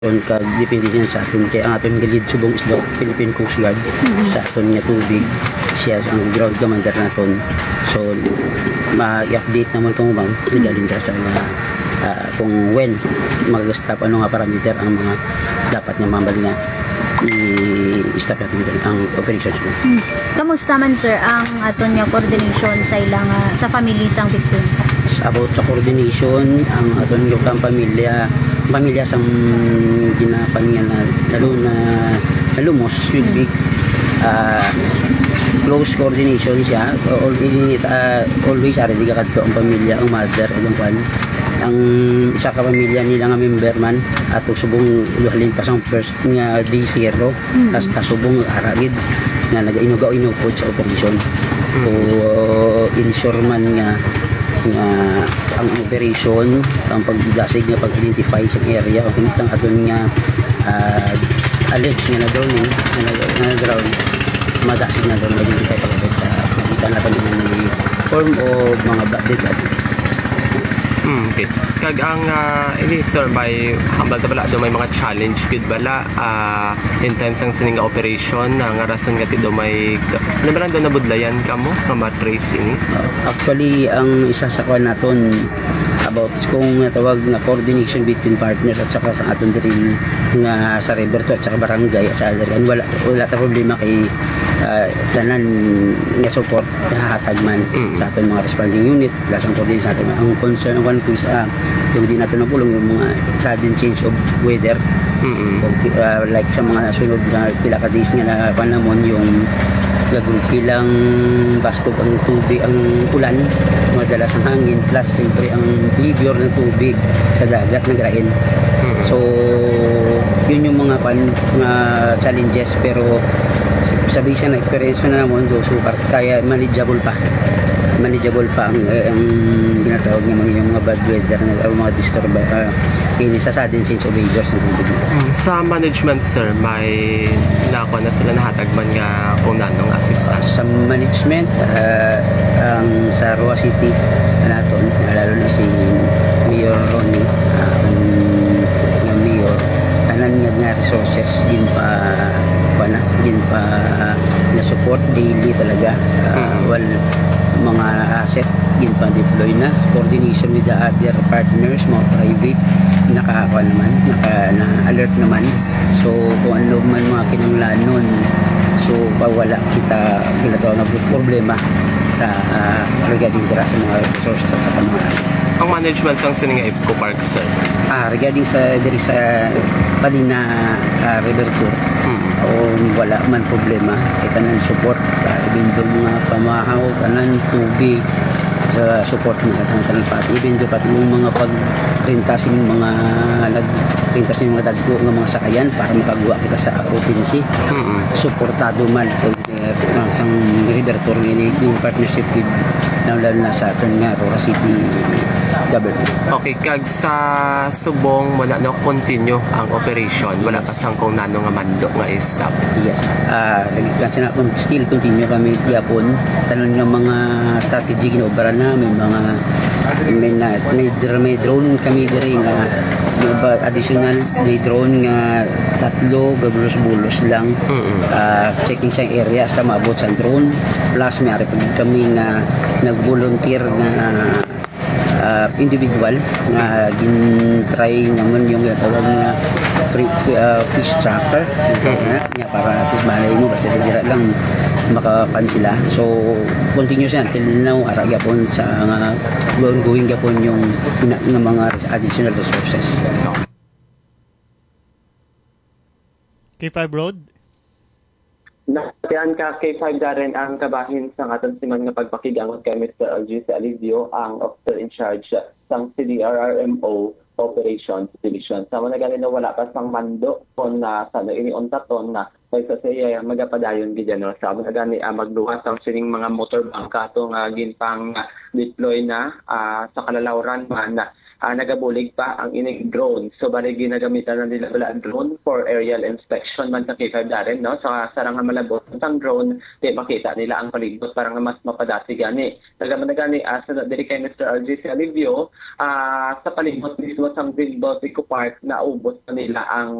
kag depende yan sa aton kay ang aton galid subong isda Philippine Coast Guard sa aton nga tubig siya ang ground commander naton. So ma-update naman kung bang galing ka sa kung when mag-stop ano nga parameter ang mga dapat nga mambali nga i-stop natin ang operations mo. Kamusta man sir ang aton nga coordination sa ilang sa family sang victim? About sa coordination ang aton yung pamilya sa ginapan nga na lumos will be close coordination siya always ari di kadto ang pamilya ang mother ang isa ka pamilya nila nga member man at subong halin pa sang first nga day zero tas subong aragid nga nag-inugaw-inugod sa operation so ensure man nga ang operation ang pagdasig nga pag-identify sa area kung itang aton nga alleged nga na-drowning na drown madasig na doon ma-identify pagkakit sa kita natin ng form o mga dead body. Okay. Kag ang ini sir may hambal ta bala do may mga challenge gud bala in times ang sining operation nga rason nga ti do may nabaran do nabudlayan kamo nga matrace ini. Actually ang isa sa kwan naton about kung tawag na coordination between partners at saka sa aton diri nga sa river at saka barangay at sa alerian wala ta problema kay tanan nga support nahatag man sa aton mga responding unit plus ang coordination sa aton ang concern ang one is yung di natin napulong yung mga sudden change of weather like sa mga sunod na pila ka days nga na panamon yung pilang baskog ang tubig ang ulan madalas ang hangin plus siyempre ang behavior ng tubig sa dagat nagrain so yun yung mga challenges pero sabi siya na experience na naman so kaya manageable pa ang ginatawag ng mga bad weather o mga disturb ini sa sudden change of weather sa management sir may nakuha na sila nahatag man nga kung nanong assistance sa management ang sa Roa City naton lalo na si Mayor Ronnie nga mayor tanan nga resources din pa na support daily talaga mga asset yun pa deploy na coordination with the other partners mga private nakakuha naman na-alert naman so kung ano man mga kinanglanon so wala kita na problema sa regarding sa mga resources at sa mga asset. Ang management sang sining Eco Park sir regarding sa diri sa Palina River Tour wala man problema kita ng support even do mga pamahaw kanan tubig sa support ng kanan pati even do pati yung mga pagrintas ng mga nagrintas ng mga dagko ng mga sakayan para makagawa kita sa province suportado man sang River Tour in partnership with lalo na sa nga Roa City government. Okay, kag sa subong mo na continue ang operation wala pa sang kung nano nga mando nga i-stop. Yes. Kasi na still continue kami yapon tanon nga mga strategy ginoobra na may drone kami diri nga additional may drone nga tatlo gabulos-bulos lang checking sa area hasta maabot sa drone plus may ari pag kami nga nag-volunteer nga individual nga gin-try naman yung tawag nga fish tracker nga para at least malay mo basta dira lang makapan sila so continuous yan till now arag yapon sa ongoing yapon yung mga additional resources. K5 Road Natian ka K5 Darren ang kabahin sa aton siman nga pagpakigangot kay Mr. Algis Alivio ang officer in charge sang CDRRMO Operations Division. Sa mga galing na wala pa sang mando kon na sa iniuntaton na kay sa siya magapadayon gid no sa mga gani magluwas ang sining mga motor bangka to nga ginpang deploy na sa kalalawran man nagabulig pa ang ining drone. So bali ginagamitan na nila wala ang drone for aerial inspection man sa K5 darin, no? So sarang nga malabot ang drone, di makita nila ang palibot parang nga mas mapadasi gani. Nagaman na gani sa diri kay Mr. RJ Alivio, sa palibot mismo sa Bilbao Eco Park na ubos na nila ang